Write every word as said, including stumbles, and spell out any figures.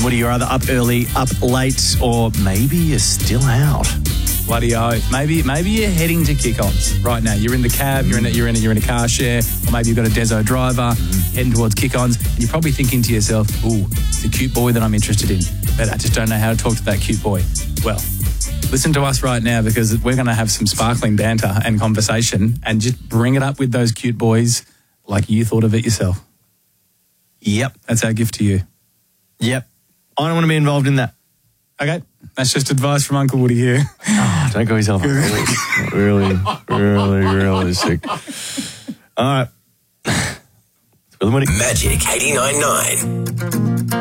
and Woody, you're either up early, up late, or maybe you're still out. Bloody oh. Maybe maybe you're heading to kick-ons right now. You're in the cab, you're in a, you're in a, you're in a car share, or maybe you've got a Deso driver heading towards kick-ons, and you're probably thinking to yourself, ooh, the cute boy that I'm interested in, but I just don't know how to talk to that cute boy. Well, listen to us right now, because we're going to have some sparkling banter and conversation, and just bring it up with those cute boys like you thought of it yourself. Yep. That's our gift to you. Yep. I don't want to be involved in that. Okay, that's just advice from Uncle Woody here. Oh, don't go yourself. really, really, really sick. All right. It's Will and Woody. Magic eighty-nine point nine.